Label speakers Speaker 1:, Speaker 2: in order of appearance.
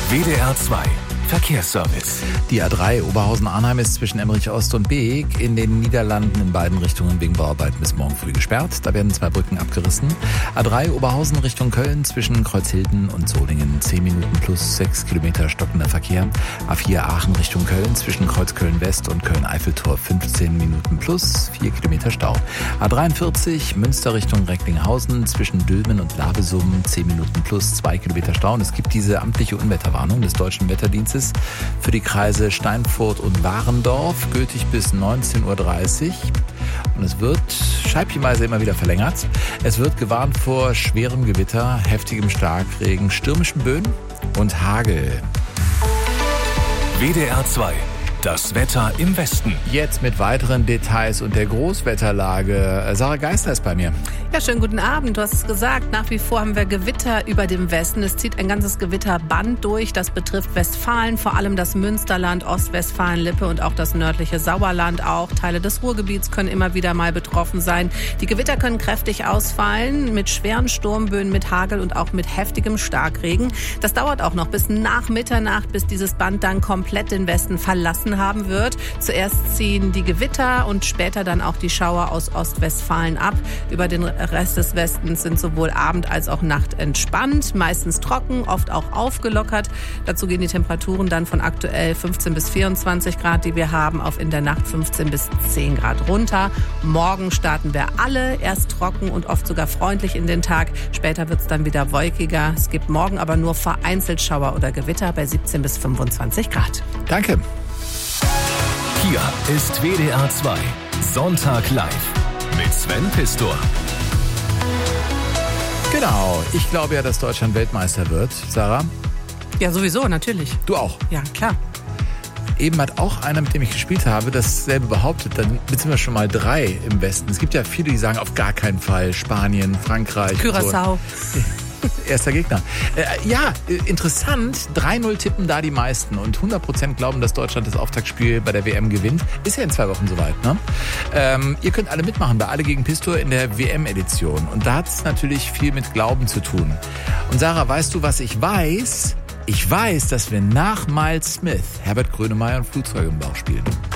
Speaker 1: WDR 2 Verkehrsservice.
Speaker 2: Die A3 Oberhausen-Arnheim ist zwischen Emmerich Ost und Beek in den Niederlanden in beiden Richtungen wegen Bauarbeiten bis morgen früh gesperrt. Da werden 2 Brücken abgerissen. A3 Oberhausen Richtung Köln zwischen Kreuzhilden und Solingen 10 Minuten plus 6 Kilometer stockender Verkehr. A4 Aachen Richtung Köln zwischen Kreuzköln West und Köln-Eiffeltor 15 Minuten plus 4 Kilometer Stau. A43 Münster Richtung Recklinghausen zwischen Dülmen und Lavesum 10 Minuten plus 2 Kilometer Stau. Und es gibt diese amtliche Unwetterwarnung des Deutschen Wetterdienstes für die Kreise Steinfurt und Warendorf, gültig bis 19:30 Uhr. Und es wird scheibchenweise immer wieder verlängert. Es wird gewarnt vor schwerem Gewitter, heftigem Starkregen, stürmischen Böen und Hagel.
Speaker 1: WDR 2. Das Wetter im Westen.
Speaker 2: Jetzt mit weiteren Details und der Großwetterlage. Sarah Geisler ist bei mir.
Speaker 3: Ja, schönen guten Abend. Du hast es gesagt, nach wie vor haben wir Gewitter über dem Westen. Es zieht ein ganzes Gewitterband durch. Das betrifft Westfalen, vor allem das Münsterland, Ostwestfalen-Lippe und auch das nördliche Sauerland auch. Teile des Ruhrgebiets können immer wieder mal betroffen sein. Die Gewitter können kräftig ausfallen mit schweren Sturmböen, mit Hagel und auch mit heftigem Starkregen. Das dauert auch noch bis nach Mitternacht, bis dieses Band dann komplett den Westen verlassen haben wird. Zuerst ziehen die Gewitter und später dann auch die Schauer aus Ostwestfalen ab. Über den Rest des Westens sind sowohl Abend als auch Nacht entspannt, meistens trocken, oft auch aufgelockert. Dazu gehen die Temperaturen dann von aktuell 15 bis 24 Grad, die wir haben, auf in der Nacht 15 bis 10 Grad runter. Morgen starten wir alle erst trocken und oft sogar freundlich in den Tag. Später wird es dann wieder wolkiger. Es gibt morgen aber nur vereinzelt Schauer oder Gewitter bei 17 bis 25 Grad.
Speaker 2: Danke.
Speaker 1: Hier ist WDR 2 Sonntag live mit Sven Pistor.
Speaker 2: Genau, ich glaube ja, dass Deutschland Weltmeister wird. Sarah?
Speaker 3: Ja, sowieso, natürlich.
Speaker 2: Du auch?
Speaker 3: Ja, klar.
Speaker 2: Eben hat auch einer, mit dem ich gespielt habe, dasselbe behauptet. Dann sind wir schon mal 3 im Westen. Es gibt ja viele, die sagen, auf gar keinen Fall Spanien, Frankreich.
Speaker 3: Curaçao.
Speaker 2: So. Erster Gegner. Ja, interessant. 3-0 tippen da die meisten und 100% glauben, dass Deutschland das Auftaktspiel bei der WM gewinnt. Ist ja in 2 Wochen soweit, ne? Ihr könnt alle mitmachen bei Alle gegen Pistor in der WM-Edition. Und da hat es natürlich viel mit Glauben zu tun. Und Sarah, weißt du, was ich weiß? Ich weiß, dass wir nach Miles Smith Herbert Grönemeyer und Flugzeuge im Bauch spielen.